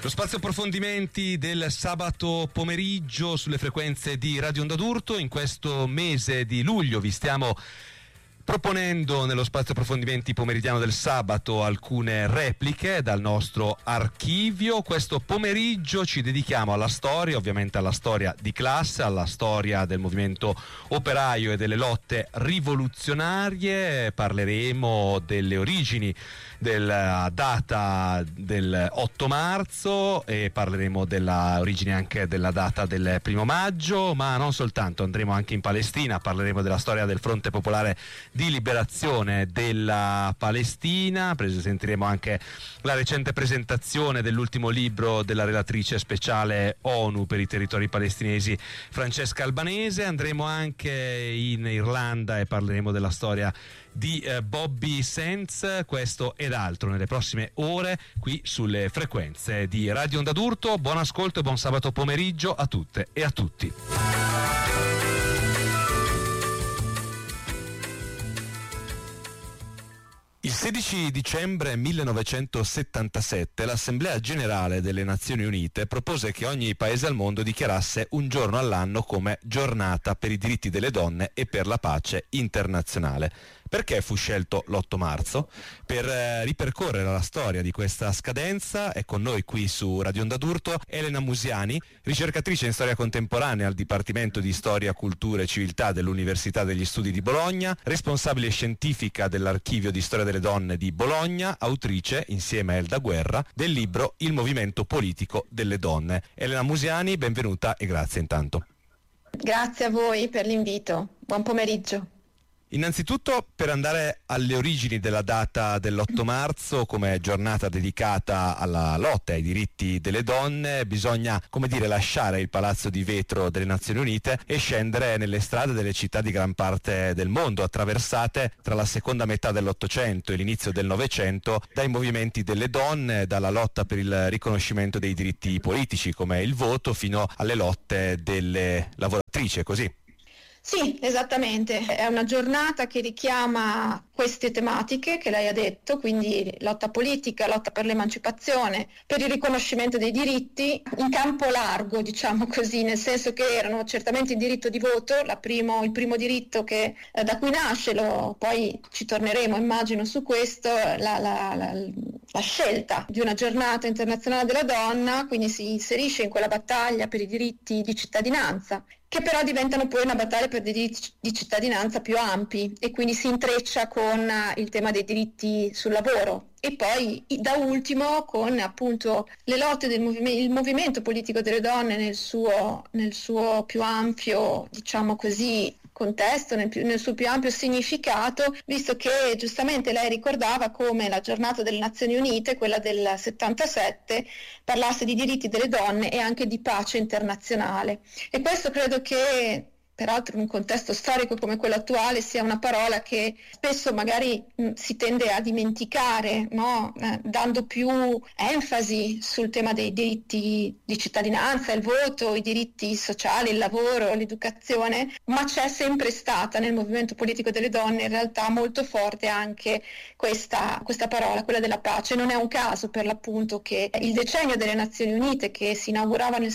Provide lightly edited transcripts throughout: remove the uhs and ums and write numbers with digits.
Lo spazio approfondimenti del sabato pomeriggio sulle frequenze di Radio Onda d'Urto. In questo mese di luglio vi stiamo proponendo nello spazio approfondimenti pomeridiano del sabato alcune repliche dal nostro archivio. Questo pomeriggio ci dedichiamo alla storia, ovviamente alla storia di classe, alla storia del movimento operaio e delle lotte rivoluzionarie. Parleremo delle origini della data del 8 marzo e parleremo della origine anche della data del 1 maggio, ma non soltanto, andremo anche in Palestina, parleremo della storia del Fronte Popolare di Liberazione della Palestina, sentiremo anche la recente presentazione dell'ultimo libro della relatrice speciale ONU per i territori palestinesi Francesca Albanese. Andremo anche in Irlanda e parleremo della storia di Bobby Sands, questo ed altro nelle prossime ore qui sulle frequenze di Radio Onda d'Urto. Buon ascolto e buon sabato pomeriggio a tutte e a tutti. Il 16 dicembre 1977 l'Assemblea Generale delle Nazioni Unite propose che ogni paese al mondo dichiarasse un giorno all'anno come giornata per i diritti delle donne e per la pace internazionale. Perché fu scelto l'8 marzo? Per ripercorrere la storia di questa scadenza è con noi qui su Radio Onda d'Urto Elena Musiani, ricercatrice in storia contemporanea al Dipartimento di Storia, Cultura e Civiltà dell'Università degli Studi di Bologna, responsabile scientifica dell'Archivio di Storia delle Donne di Bologna, autrice, insieme a Elda Guerra, del libro Il movimento politico delle donne. Elena Musiani, benvenuta e grazie intanto. Grazie a voi per l'invito. Buon pomeriggio. Innanzitutto, per andare alle origini della data dell'8 marzo come giornata dedicata alla lotta ai diritti delle donne, bisogna, lasciare il Palazzo di Vetro delle Nazioni Unite e scendere nelle strade delle città di gran parte del mondo, attraversate tra la seconda metà dell'Ottocento e l'inizio del Novecento dai movimenti delle donne, dalla lotta per il riconoscimento dei diritti politici come il voto, fino alle lotte delle lavoratrici, così. Sì, esattamente, è una giornata che richiama queste tematiche che lei ha detto, quindi lotta politica, lotta per l'emancipazione, per il riconoscimento dei diritti in campo largo, diciamo così, nel senso che erano certamente il diritto di voto, il primo diritto che da cui nasce, poi ci torneremo immagino su questo, la scelta di una giornata internazionale della donna, quindi si inserisce in quella battaglia per i diritti di cittadinanza, che però diventano poi una battaglia per dei diritti di cittadinanza più ampi e quindi si intreccia con il tema dei diritti sul lavoro e poi da ultimo con appunto le lotte del movimento politico delle donne nel suo più ampio, diciamo così, contesto, nel suo più ampio significato, visto che giustamente lei ricordava come la giornata delle Nazioni Unite, quella del 77, parlasse di diritti delle donne e anche di pace internazionale. E questo credo che peraltro in un contesto storico come quello attuale sia una parola che spesso magari si tende a dimenticare, no? Dando più enfasi sul tema dei diritti di cittadinanza, il voto, i diritti sociali, il lavoro, l'educazione, ma c'è sempre stata nel movimento politico delle donne in realtà molto forte anche questa parola, quella della pace. Non è un caso per l'appunto che il decennio delle Nazioni Unite, che si inaugurava nel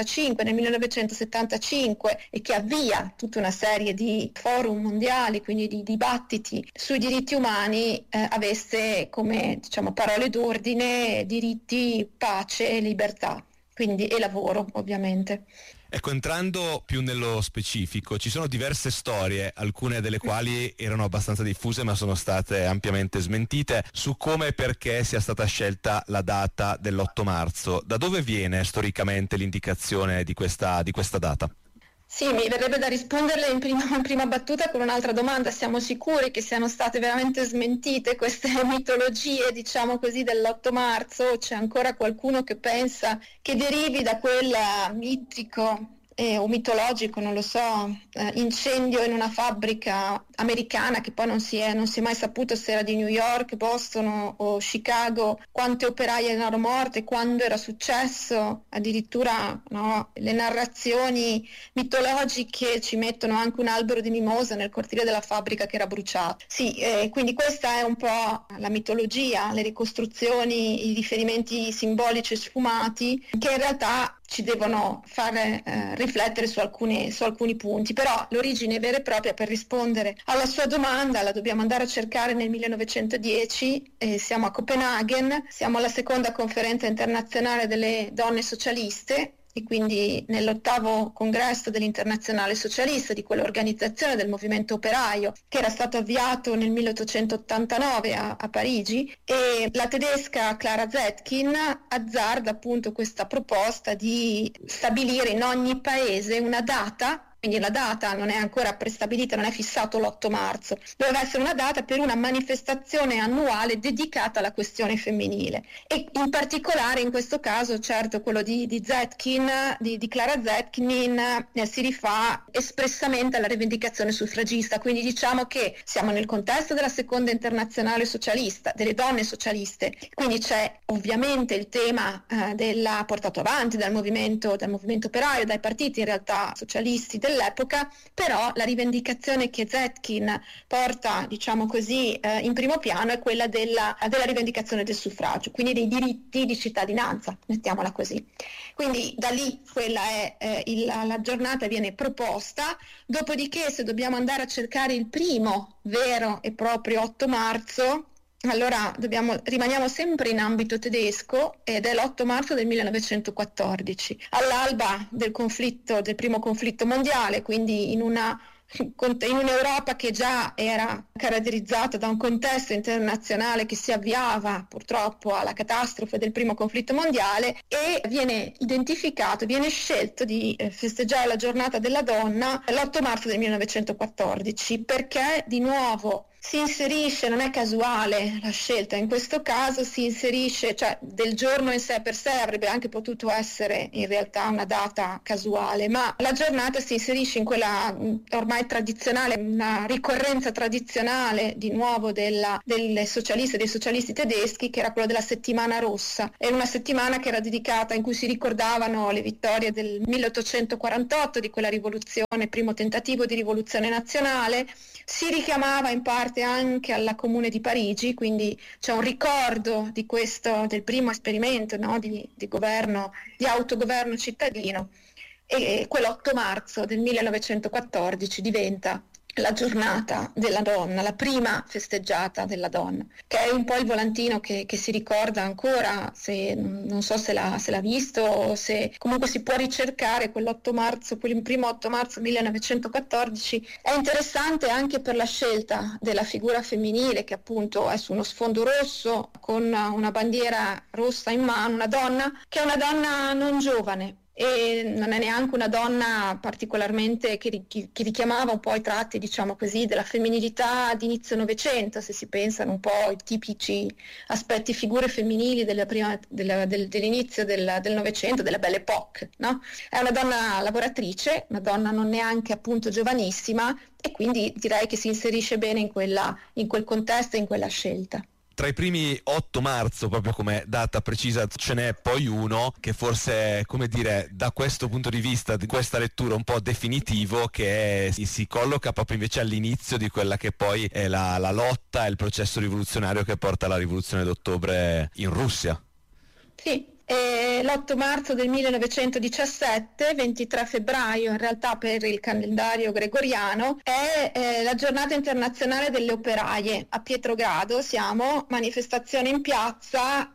1975 e che avvia tutta una serie di forum mondiali, quindi di dibattiti sui diritti umani, avesse come parole d'ordine diritti, pace, libertà, quindi e lavoro ovviamente. Ecco, entrando più nello specifico, ci sono diverse storie, alcune delle quali erano abbastanza diffuse ma sono state ampiamente smentite, su come e perché sia stata scelta la data dell'8 marzo. Da dove viene storicamente l'indicazione di questa data? Sì, mi verrebbe da risponderle in prima battuta con un'altra domanda. Siamo sicuri che siano state veramente smentite queste mitologie, diciamo così, dell'8 marzo? C'è ancora qualcuno che pensa che derivi da quel mitico o mitologico, non lo so, incendio in una fabbrica americana che poi non si è mai saputo se era di New York, Boston o Chicago, quante operaie erano morte, quando era successo, addirittura no, le narrazioni mitologiche ci mettono anche un albero di mimosa nel cortile della fabbrica che era bruciato. Sì, quindi questa è un po' la mitologia, le ricostruzioni, i riferimenti simbolici e sfumati che in realtà ci devono fare riflettere su alcuni punti, però l'origine vera e propria, per rispondere alla sua domanda, la dobbiamo andare a cercare nel 1910, siamo a Copenaghen, siamo alla seconda conferenza internazionale delle donne socialiste e quindi nell'8° congresso dell'Internazionale Socialista, di quell'organizzazione del movimento operaio che era stato avviato nel 1889 a Parigi, e la tedesca Clara Zetkin azzarda appunto questa proposta di stabilire in ogni paese una data. Quindi la data non è ancora prestabilita, non è fissato l'8 marzo, doveva essere una data per una manifestazione annuale dedicata alla questione femminile, e in particolare in questo caso certo quello di Zetkin, di Clara Zetkin, si rifà espressamente alla rivendicazione suffragista, quindi diciamo che siamo nel contesto della seconda internazionale socialista, delle donne socialiste, quindi c'è ovviamente il tema della portato avanti dal movimento operaio, dai partiti in realtà socialisti dell'epoca, però la rivendicazione che Zetkin porta, diciamo così, in primo piano è quella della rivendicazione del suffragio, quindi dei diritti di cittadinanza, mettiamola così. Quindi da lì quella è la giornata viene proposta, dopodiché se dobbiamo andare a cercare il primo vero e proprio 8 marzo, allora rimaniamo sempre in ambito tedesco ed è l'8 marzo del 1914, all'alba del primo conflitto mondiale, quindi in un'Europa che già era caratterizzata da un contesto internazionale che si avviava purtroppo alla catastrofe del primo conflitto mondiale, e viene scelto di festeggiare la giornata della donna l'8 marzo del 1914, perché di nuovo si inserisce, non è casuale la scelta, in questo caso si inserisce, cioè del giorno in sé per sé avrebbe anche potuto essere in realtà una data casuale, ma la giornata si inserisce in quella ormai tradizionale, una ricorrenza tradizionale di nuovo delle socialiste e dei socialisti tedeschi, che era quella della settimana rossa. È una settimana che era dedicata, in cui si ricordavano le vittorie del 1848, di quella rivoluzione, primo tentativo di rivoluzione nazionale. Si richiamava in parte anche alla Comune di Parigi, quindi c'è un ricordo di questo, del primo esperimento, no, di governo, di autogoverno cittadino, e quell'8 marzo del 1914 diventa la giornata della donna, la prima festeggiata della donna, che è un po' il volantino che si ricorda ancora, non so se l'ha visto, o se comunque si può ricercare quell'8 marzo, quel primo 8 marzo 1914. È interessante anche per la scelta della figura femminile, che appunto è su uno sfondo rosso con una bandiera rossa in mano, una donna che è una donna non giovane, e non è neanche una donna particolarmente che richiamava un po' i tratti, diciamo così, della femminilità di inizio Novecento, se si pensano un po' ai tipici aspetti, figure femminili dell'inizio del Novecento, della Belle Époque, no? È una donna lavoratrice, una donna non neanche appunto giovanissima, e quindi direi che si inserisce bene in quel contesto e in quella scelta. Tra i primi 8 marzo, proprio come data precisa, ce n'è poi uno che forse, come dire, da questo punto di vista, di questa lettura un po' definitivo, che si colloca proprio invece all'inizio di quella che poi è la lotta e il processo rivoluzionario che porta alla rivoluzione d'ottobre in Russia. Sì. L'8 marzo del 1917, 23 febbraio in realtà per il calendario gregoriano, è la giornata internazionale delle operaie. A Pietrogrado siamo, manifestazione in piazza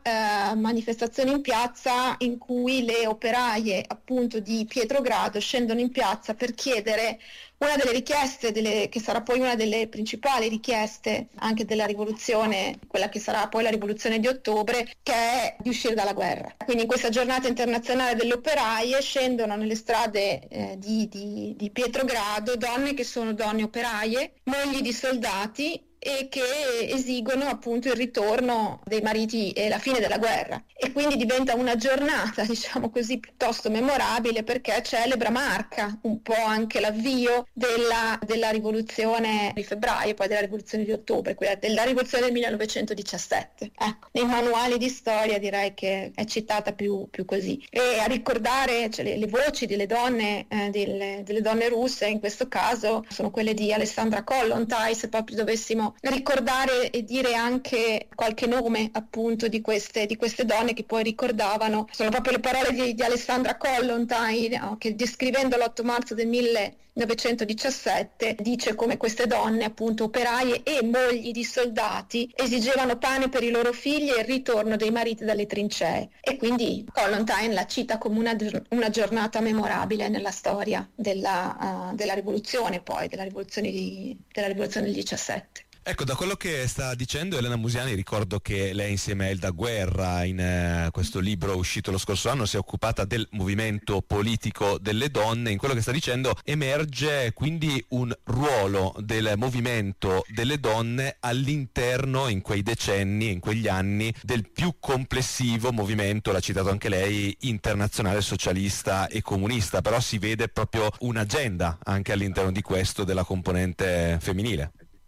in cui le operaie appunto di Pietrogrado scendono in piazza per chiedere una delle richieste, che sarà poi una delle principali richieste anche della rivoluzione, quella che sarà poi la rivoluzione di ottobre, che è di uscire dalla guerra. Quindi in questa giornata internazionale delle operaie scendono nelle strade di Pietrogrado donne che sono donne operaie, mogli di soldati, e che esigono appunto il ritorno dei mariti e la fine della guerra, e quindi diventa una giornata, diciamo così, piuttosto memorabile, perché marca un po' anche l'avvio della rivoluzione di febbraio, poi della rivoluzione di ottobre, quella della rivoluzione del 1917. Ecco, nei manuali di storia direi che è citata più così, e a ricordare, cioè, le voci delle donne russe in questo caso sono quelle di Alessandra Kollontaj. Se proprio dovessimo ricordare e dire anche qualche nome appunto di queste donne che poi ricordavano, sono proprio le parole di Alessandra Kollontaj, no? Che descrivendo l'8 marzo del 1917 dice come queste donne, appunto operaie e mogli di soldati, esigevano pane per i loro figli e il ritorno dei mariti dalle trincee, e quindi Kollontaj la cita come una giornata memorabile nella storia della rivoluzione, poi della rivoluzione del 17. Ecco, da quello che sta dicendo Elena Musiani, ricordo che lei insieme a Elda Guerra in questo libro uscito lo scorso anno si è occupata del movimento politico delle donne. In quello che sta dicendo emerge quindi un ruolo del movimento delle donne all'interno, in quei decenni, in quegli anni, del più complessivo movimento, l'ha citato anche lei, internazionale socialista e comunista, però si vede proprio un'agenda anche all'interno di questo della componente femminile.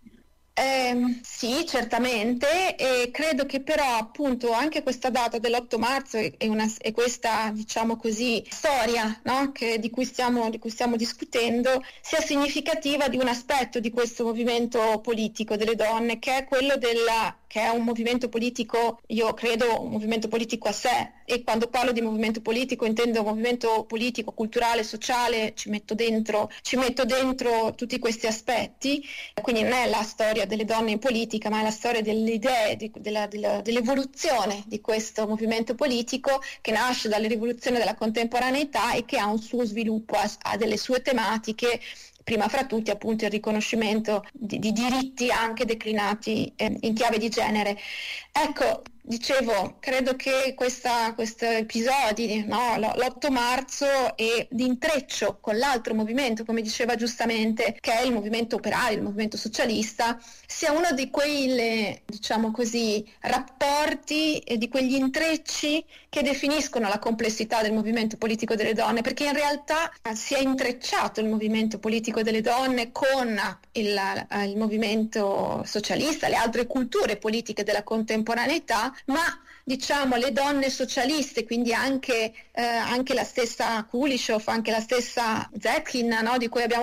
Sì, certamente, e credo che però appunto anche questa data dell'8 marzo e questa, diciamo così, storia, no? di cui stiamo discutendo, sia significativa di un aspetto di questo movimento politico delle donne, che è quello che è un movimento politico, io credo un movimento politico a sé, e quando parlo di movimento politico intendo movimento politico, culturale, sociale, ci metto dentro tutti questi aspetti, quindi non è la storia delle donne in politica, ma è la storia delle idee, dell'evoluzione di questo movimento politico, che nasce dalle rivoluzioni della contemporaneità e che ha un suo sviluppo, ha delle sue tematiche, prima fra tutti appunto il riconoscimento di diritti anche declinati in chiave di genere. Ecco, dicevo, credo che questi episodi, no, l'8 marzo e l'intreccio con l'altro movimento, come diceva giustamente, che è il movimento operaio, il movimento socialista, sia uno di quei, diciamo così, rapporti e di quegli intrecci che definiscono la complessità del movimento politico delle donne, perché in realtà si è intrecciato il movimento politico delle donne con il movimento socialista, le altre culture politiche della contemporaneità, ma diciamo le donne socialiste, quindi anche la stessa Kulishov, anche la stessa Zetkin, no, di cui abbiamo